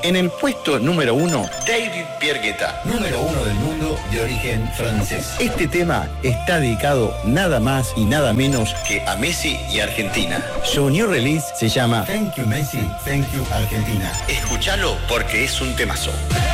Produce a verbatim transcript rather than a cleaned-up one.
En el puesto número uno, David Pierre Guetta, número uno del mundo de origen francés. Este tema está dedicado nada más y nada menos que a Messi y Argentina. Su new release se llama Thank You Messi, Thank You Argentina. Escúchalo porque es un temazo.